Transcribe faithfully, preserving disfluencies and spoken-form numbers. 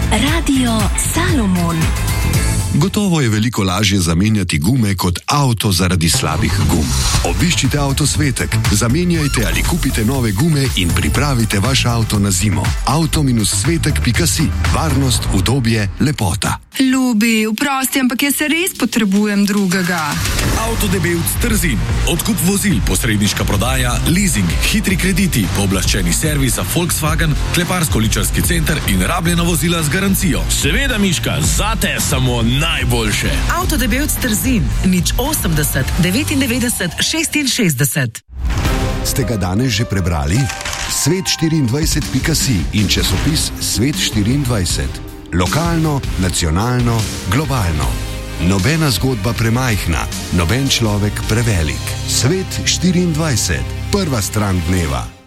Radio Salomon. Gotovo je veliko lažje zamenjati gume kot avto zaradi slabih gum. Obiščite Avtosvetek, zamenjajte ali kupite nove gume in pripravite vaš avto na zimo. avto svetek pika si. Varnost, udobje, lepota. Ljubi, vprosti, ampak jaz se res potrebujem drugega. Avtodebevc Trzin. Odkup vozil, posredniška prodaja, leasing, hitri krediti, pooblaščeni servis za Volkswagen, kleparsko-ličarski center in rabljena vozila z garancijo. Seveda, Miška, zate samo najboljše. Avtodebevc Trzin, nič osemdeset, devetindevetdeset, šestinšestdeset. Ste ga danes že prebrali? svet štiriindvajset pika si in časopis Svet štiriindvajset. Lokalno, nacionalno, globalno. Nobena zgodba premajhna, noben človek prevelik. Svet štiriindvajset. Prva stran dneva.